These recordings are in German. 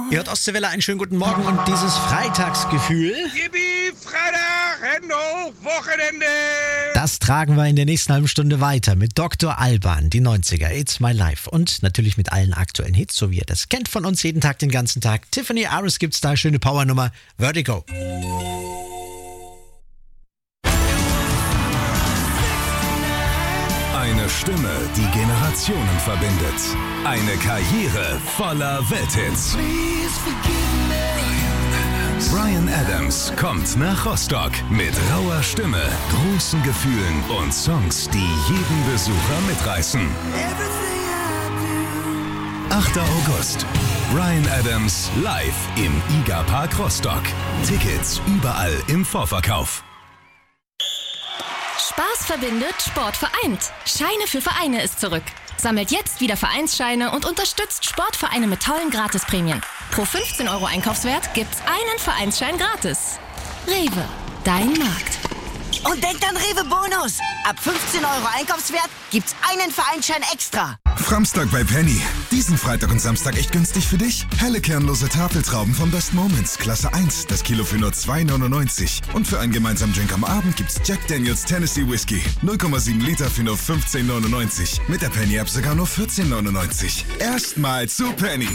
Ihr hört Ostseewelle, einen schönen guten Morgen und dieses Freitagsgefühl. Yippie, Freitag, Hände hoch, Wochenende. Das tragen wir in der nächsten halben Stunde weiter mit Dr. Alban, die 90er, It's My Life und natürlich mit allen aktuellen Hits, so wie ihr das kennt von uns jeden Tag, den ganzen Tag. Tiffany Harris gibt's da, schöne Powernummer, Vertigo. Eine Stimme, die Generationen verbindet. Eine Karriere voller Welthits. Bryan Adams kommt nach Rostock mit rauer Stimme, großen Gefühlen und Songs, die jeden Besucher mitreißen. 8. August. Bryan Adams live im IGA Park Rostock. Tickets überall im Vorverkauf. Spaß verbindet, Sport vereint. Scheine für Vereine ist zurück. Sammelt jetzt wieder Vereinsscheine und unterstützt Sportvereine mit tollen Gratisprämien. Pro 15 € Einkaufswert gibt's einen Vereinsschein gratis. Rewe, dein Markt. Und denkt an Rewe Bonus. Ab 15 € Einkaufswert gibt's einen Vereinsschein extra. Framstag bei Penny. Diesen Freitag und Samstag echt günstig für dich? Helle kernlose Tafeltrauben vom Best Moments, Klasse 1, das Kilo für nur 2,99. Und für einen gemeinsamen Drink am Abend gibt's Jack Daniels Tennessee Whiskey. 0,7 Liter für nur 15,99. Mit der Penny-App sogar nur 14,99. Erstmal zu Penny.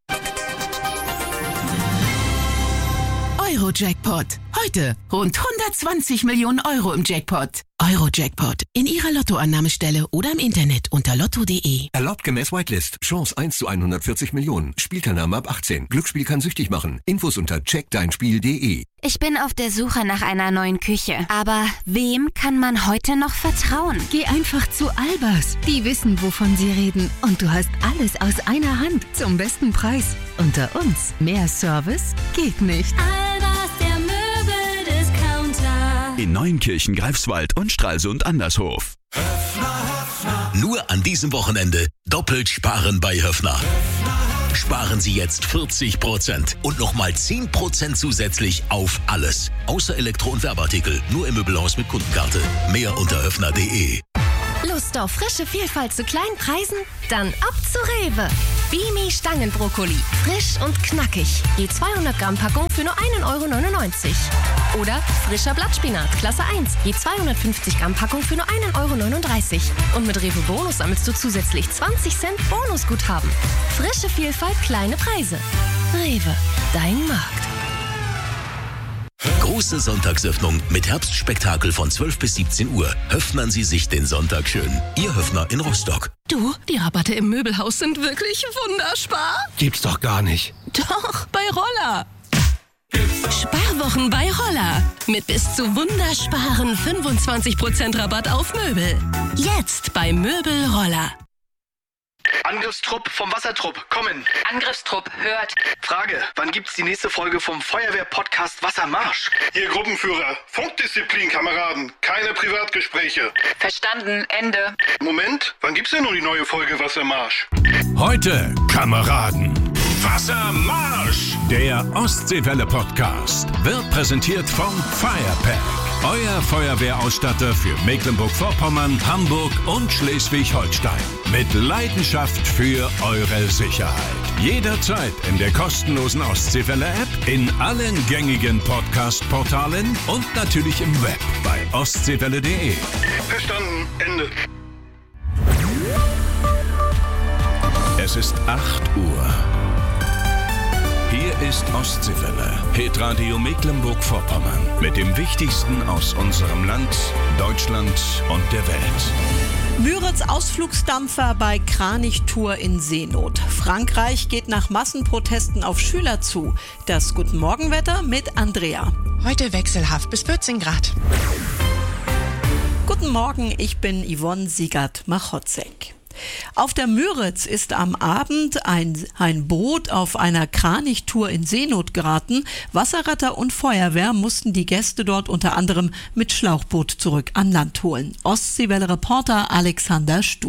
Euro-Jackpot. Heute rund 120 Millionen € im Jackpot. Euro-Jackpot. In Ihrer Lottoannahmestelle oder im Internet unter lotto.de. Erlaubt gemäß Whitelist. Chance 1 zu 140 Millionen. Spielteilnahme ab 18. Glücksspiel kann süchtig machen. Infos unter checkdeinspiel.de. Ich bin auf der Suche nach einer neuen Küche. Aber wem kann man heute noch vertrauen? Geh einfach zu Albers. Die wissen, wovon sie reden. Und du hast alles aus einer Hand zum besten Preis. Unter uns. Mehr Service geht nicht. Albers, der Möbeldiscounter. In Neunkirchen, Greifswald und Stralsund Andershof. Nur an diesem Wochenende doppelt sparen bei Höffner. Sparen Sie jetzt 40% und nochmal 10% zusätzlich auf alles. Außer Elektro- und Werbeartikel. Nur im Möbelhaus mit Kundenkarte. Mehr unter höffner.de. Lust auf frische Vielfalt zu kleinen Preisen? Dann ab zu Rewe. Bimi Stangenbrokkoli. Frisch und knackig. Je 200 Gramm Packung für nur 1,99 € Oder frischer Blattspinat, Klasse 1. Je 250 Gramm Packung für nur 1,39 € Und mit Rewe Bonus sammelst du zusätzlich 20 Cent Bonusguthaben. Frische Vielfalt, kleine Preise. Rewe, dein Markt. Große Sonntagsöffnung mit Herbstspektakel von 12 bis 17 Uhr. Höffnern Sie sich den Sonntag schön. Ihr Höffner in Rostock. Du, die Rabatte im Möbelhaus sind wirklich wunderspar. Gibt's doch gar nicht. Doch, bei Roller. Sparwochen bei Roller. Mit bis zu wundersparen 25% Rabatt auf Möbel. Jetzt bei Möbel Roller. Angriffstrupp vom Wassertrupp, kommen. Angriffstrupp, hört. Frage, wann gibt's die nächste Folge vom Feuerwehr-Podcast Wassermarsch? Ihr Gruppenführer, Funkdisziplin, Kameraden, keine Privatgespräche. Verstanden, Ende. Moment, wann gibt's denn nun die neue Folge Wassermarsch? Heute, Kameraden. Wassermarsch! Der Ostseewelle-Podcast wird präsentiert vom Firepack. Euer Feuerwehrausstatter für Mecklenburg-Vorpommern, Hamburg und Schleswig-Holstein. Mit Leidenschaft für eure Sicherheit. Jederzeit in der kostenlosen Ostseewelle-App, in allen gängigen Podcast-Portalen und natürlich im Web bei ostseewelle.de. Verstanden, Ende. Es ist 8 Uhr. Hier ist Ostseewelle, Hitradio Mecklenburg-Vorpommern. Mit dem Wichtigsten aus unserem Land, Deutschland und der Welt. Müritz Ausflugsdampfer bei Kranichtour in Seenot. Frankreich geht nach Massenprotesten auf Schüler zu. Das Guten Morgenwetter mit Andrea. Heute wechselhaft bis 14 Grad. Guten Morgen, ich bin Yvonne Siegert-Machotzek. Auf der Müritz ist am Abend ein Boot auf einer Kranichtour in Seenot geraten. Wasserretter und Feuerwehr mussten die Gäste dort unter anderem mit Schlauchboot zurück an Land holen. Ostseewelle-Reporter Alexander Stut.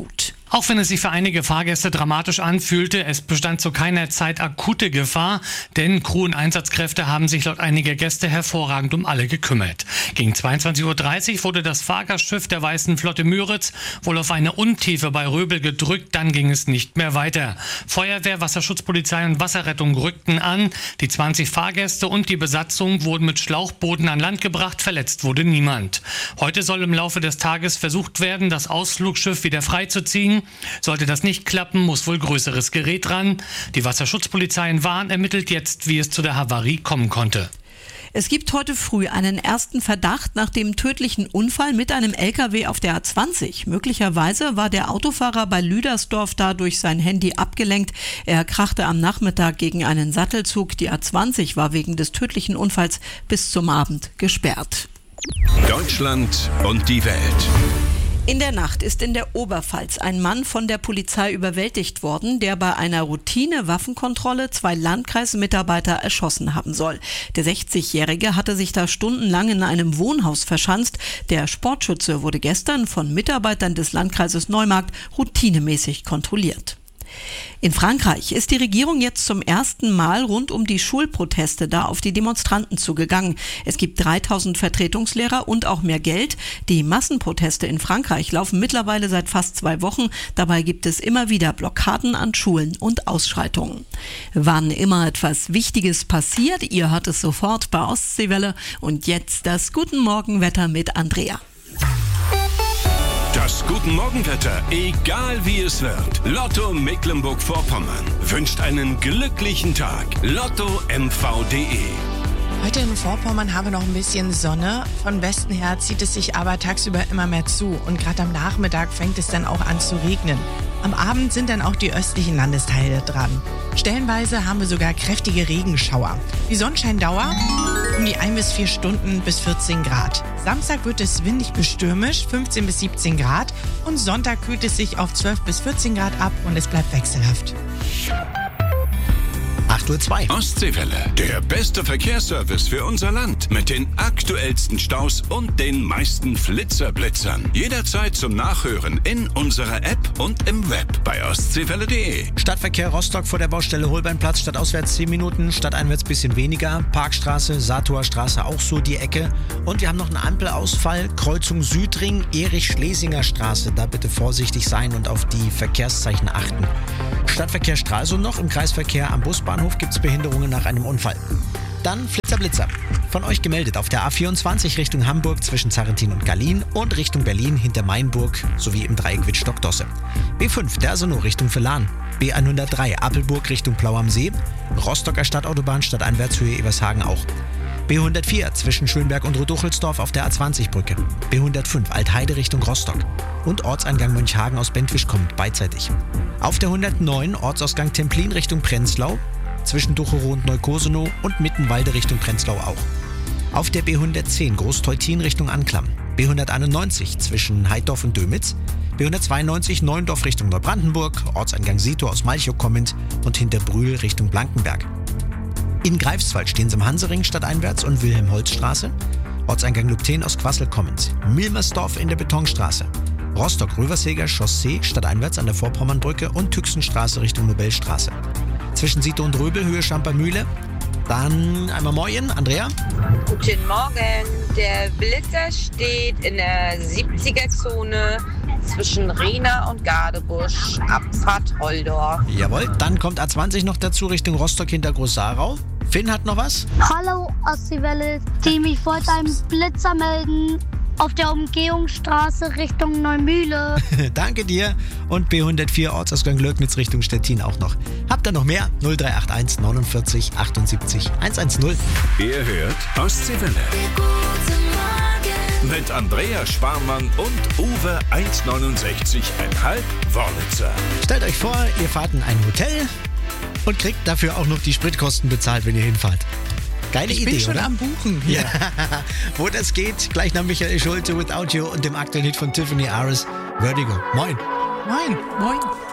Auch wenn es sich für einige Fahrgäste dramatisch anfühlte, es bestand zu keiner Zeit akute Gefahr, denn Crew und Einsatzkräfte haben sich laut einiger Gäste hervorragend um alle gekümmert. Gegen 22:30 Uhr wurde das Fahrgastschiff der Weißen Flotte Müritz wohl auf eine Untiefe bei Röbel gedrückt, dann ging es nicht mehr weiter. Feuerwehr, Wasserschutzpolizei und Wasserrettung rückten an. Die 20 Fahrgäste und die Besatzung wurden mit Schlauchbooten an Land gebracht, verletzt wurde niemand. Heute soll im Laufe des Tages versucht werden, das Ausflugsschiff wieder freizuziehen. Sollte das nicht klappen, muss wohl größeres Gerät ran. Die Wasserschutzpolizei in Wahn ermittelt jetzt, wie es zu der Havarie kommen konnte. Es gibt heute früh einen ersten Verdacht nach dem tödlichen Unfall mit einem LKW auf der A20. Möglicherweise war der Autofahrer bei Lüdersdorf da durch sein Handy abgelenkt. Er krachte am Nachmittag gegen einen Sattelzug. Die A20 war wegen des tödlichen Unfalls bis zum Abend gesperrt. Deutschland und die Welt. In der Nacht ist in der Oberpfalz ein Mann von der Polizei überwältigt worden, der bei einer Routine-Waffenkontrolle 2 Landkreismitarbeiter erschossen haben soll. Der 60-Jährige hatte sich da stundenlang in einem Wohnhaus verschanzt. Der Sportschütze wurde gestern von Mitarbeitern des Landkreises Neumarkt routinemäßig kontrolliert. In Frankreich ist die Regierung jetzt zum ersten Mal rund um die Schulproteste da auf die Demonstranten zugegangen. Es gibt 3000 Vertretungslehrer und auch mehr Geld. Die Massenproteste in Frankreich laufen mittlerweile seit fast 2 Wochen. Dabei gibt es immer wieder Blockaden an Schulen und Ausschreitungen. Wann immer etwas Wichtiges passiert, ihr hört es sofort bei Ostseewelle. Und jetzt das Guten Morgenwetter mit Andrea. Das Guten Morgenwetter, egal wie es wird. Lotto Mecklenburg-Vorpommern wünscht einen glücklichen Tag. LottoMV.de. Heute in Vorpommern haben wir noch ein bisschen Sonne. Von Westen her zieht es sich aber tagsüber immer mehr zu. Und gerade am Nachmittag fängt es dann auch an zu regnen. Am Abend sind dann auch die östlichen Landesteile dran. Stellenweise haben wir sogar kräftige Regenschauer. Die Sonnenscheindauer um die 1 bis 4 Stunden bis 14 Grad. Samstag wird es windig bis stürmisch, 15 bis 17 Grad. Und Sonntag kühlt es sich auf 12 bis 14 Grad ab und es bleibt wechselhaft. 8:02 Uhr. Ostseewelle, der beste Verkehrsservice für unser Land. Mit den aktuellsten Staus und den meisten Flitzerblitzern. Jederzeit zum Nachhören in unserer App und im Web bei ostseewelle.de. Stadtverkehr Rostock vor der Baustelle Holbeinplatz, stadtauswärts 10 Minuten, stadteinwärts bisschen weniger. Parkstraße, Satower Straße auch so die Ecke. Und wir haben noch einen Ampelausfall, Kreuzung Südring, Erich-Schlesinger Straße. Da bitte vorsichtig sein und auf die Verkehrszeichen achten. Stadtverkehr Stralsund noch, im Kreisverkehr am Busbahnhof gibt es Behinderungen nach einem Unfall. Dann Flitzer. Von euch gemeldet auf der A24 Richtung Hamburg zwischen Zarrentin und Gallien und Richtung Berlin hinter Mainburg sowie im Dreieck Wittstock-Dosse. B5 der Sono Richtung Villan. B103 Appelburg Richtung Plau am See. Rostocker Stadtautobahn Stadteinwärtshöhe Evershagen auch. B104 zwischen Schönberg und Roduchelsdorf auf der A20-Brücke. B105 Altheide Richtung Rostock. Und Ortseingang Mönchhagen aus Bentwisch kommt beidseitig. Auf der 109 Ortsausgang Templin Richtung Prenzlau. Zwischen Ducherow und Neukosenow und Mittenwalde Richtung Prenzlau auch. Auf der B110 Großteutin Richtung Anklam. B191 zwischen Heidorf und Dömitz. B192 Neuendorf Richtung Neubrandenburg. Ortseingang Sito aus Malchow kommend und hinter Brühl Richtung Blankenberg. In Greifswald stehen sie im Hansering stadteinwärts und Wilhelm-Holz-Straße. Ortseingang Lübten aus Quassel kommend. Milmersdorf in der Betonstraße. Rostock-Röverseger Chaussee stadteinwärts an der Vorpommernbrücke und Tüxenstraße Richtung Nobelstraße. Zwischen Sito und Röbel Höhe Schampermühle. Dann einmal Moin, Andrea. Guten Morgen. Der Blitzer steht in der 70er-Zone zwischen Rehna und Gardebusch, Abfahrt Holdorf. Jawohl, dann kommt A20 noch dazu Richtung Rostock hinter Großsarau. Finn hat noch was? Hallo Ostseewelle, Team, ich wollte einen Blitzer melden auf der Umgehungsstraße Richtung Neumühle. Danke dir. Und B104 Ortsausgang Lögnitz Richtung Stettin auch noch. Habt ihr noch mehr? 0381 49 78 110. Ihr hört Ostseewelle. Mit Andrea Sparmann und Uwe 1,69,5 Wörlitzer. Stellt euch vor, ihr fahrt in ein Hotel und kriegt dafür auch noch die Spritkosten bezahlt, wenn ihr hinfahrt. Geile Idee, oder? Ich bin schon am Buchen. Ja. Wo das geht, gleich nach Michael Schulte, Without You und dem aktuellen Hit von Tiffany Aris, Vertigo. Moin. Moin. Moin.